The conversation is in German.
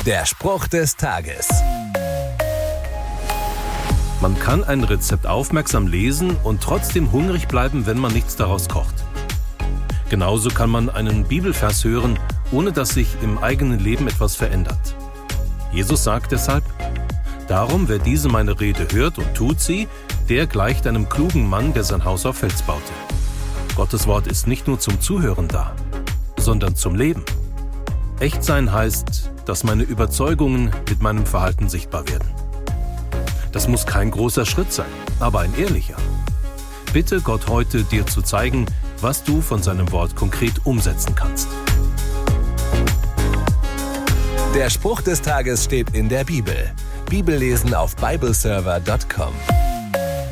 Der Spruch des Tages. Man kann ein Rezept aufmerksam lesen und trotzdem hungrig bleiben, wenn man nichts daraus kocht. Genauso kann man einen Bibelvers hören, ohne dass sich im eigenen Leben etwas verändert. Jesus sagt deshalb: Darum, wer diese meine Rede hört und tut sie, der gleicht einem klugen Mann, der sein Haus auf Fels baute. Gottes Wort ist nicht nur zum Zuhören da, sondern zum Leben. Echt sein heißt, dass meine Überzeugungen mit meinem Verhalten sichtbar werden. Das muss kein großer Schritt sein, aber ein ehrlicher. Bitte Gott heute, dir zu zeigen, was du von seinem Wort konkret umsetzen kannst. Der Spruch des Tages steht in der Bibel. Bibellesen auf bibleserver.com.